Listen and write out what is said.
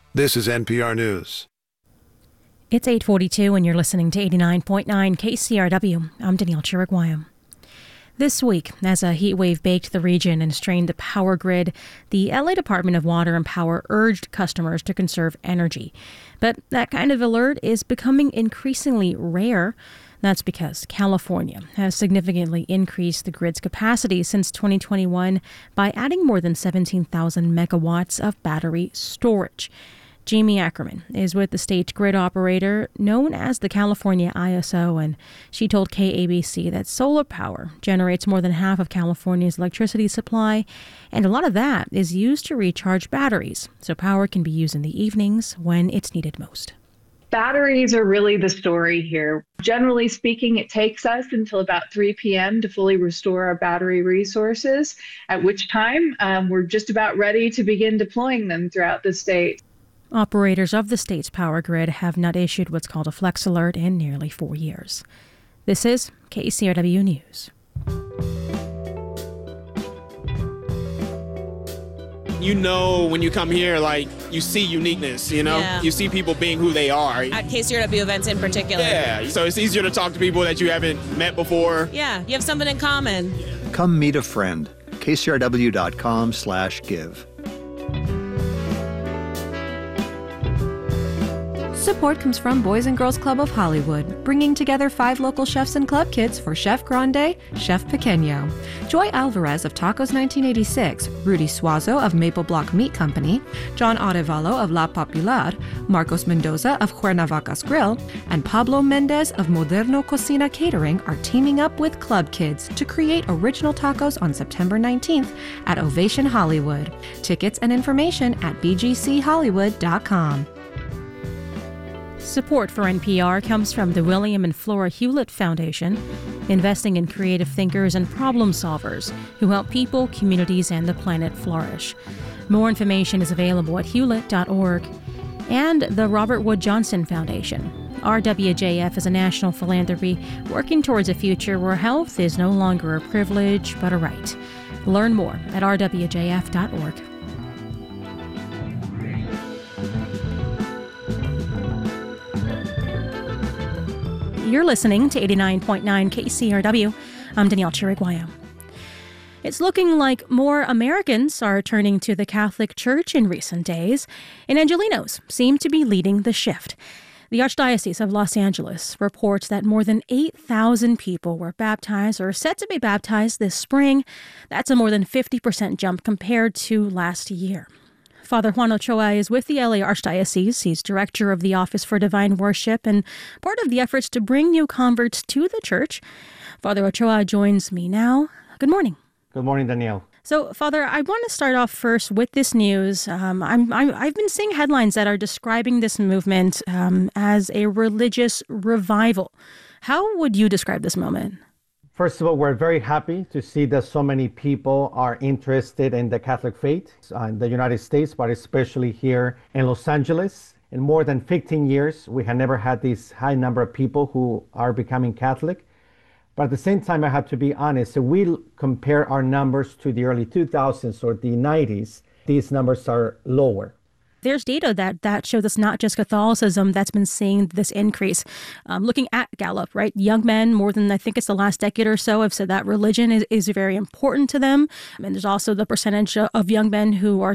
This is NPR News. It's 8:42 and you're listening to 89.9 KCRW. I'm Danielle Chiriguayam. This week, as a heat wave baked the region and strained the power grid, the LA Department of Water and Power urged customers to conserve energy. But that kind of alert is becoming increasingly rare. That's because California has significantly increased the grid's capacity since 2021 by adding more than 17,000 megawatts of battery storage. Jamie Ackerman is with the state grid operator known as the California ISO, and she told KABC that solar power generates more than half of California's electricity supply, and a lot of that is used to recharge batteries, so power can be used in the evenings when it's needed most. Batteries are really the story here. Generally speaking, it takes us until about 3 p.m. to fully restore our battery resources, at which time we're just about ready to begin deploying them throughout the state. Operators of the state's power grid have not issued what's called a flex alert in nearly 4 years. This is KCRW News. You know, when you come here, you see uniqueness, Yeah. You see people being who they are. At KCRW events in particular. Yeah, so it's easier to talk to people that you haven't met before. Yeah, you have something in common. Come meet a friend. KCRW.com/give. Support comes from Boys and Girls Club of Hollywood, bringing together 5 local chefs and club kids for Chef Grande, Chef Pequeño, Joy Alvarez of Tacos 1986, Rudy Suazo of Maple Block Meat Company, John Arevalo of La Popular, Marcos Mendoza of Cuernavacas Grill, and Pablo Mendez of Moderno Cocina Catering are teaming up with club kids to create original tacos on September 19th at Ovation Hollywood. Tickets and information at bgchollywood.com. Support for NPR comes from the William and Flora Hewlett Foundation, investing in creative thinkers and problem solvers who help people, communities, and the planet flourish. More information is available at hewlett.org. And the Robert Wood Johnson Foundation. RWJF is a national philanthropy working towards a future where health is no longer a privilege but a right. Learn more at rwjf.org. You're listening to 89.9 KCRW. I'm Danielle Chiriguayam. It's looking like more Americans are turning to the Catholic Church in recent days, and Angelenos seem to be leading the shift. The Archdiocese of Los Angeles reports that more than 8,000 people were baptized or set to be baptized this spring. That's a more than 50% jump compared to last year. Father Juan Ochoa is with the LA Archdiocese. He's director of the Office for Divine Worship and part of the efforts to bring new converts to the church. Father Ochoa joins me now. Good morning. Good morning, Danielle. So, Father, I want to start off first with this news. I've been seeing headlines that are describing this movement as a religious revival. How would you describe this moment? First of all, we're very happy to see that so many people are interested in the Catholic faith in the United States, but especially here in Los Angeles. In more than 15 years, we have never had this high number of people who are becoming Catholic. But at the same time, I have to be honest, if we compare our numbers to the early 2000s or the 90s, these numbers are lower. There's data that shows it's not just Catholicism that's been seeing this increase. Looking at Gallup, right? Young men, more than I think it's the last decade or so, have said that religion is very important to them. And there's also the percentage of young men who are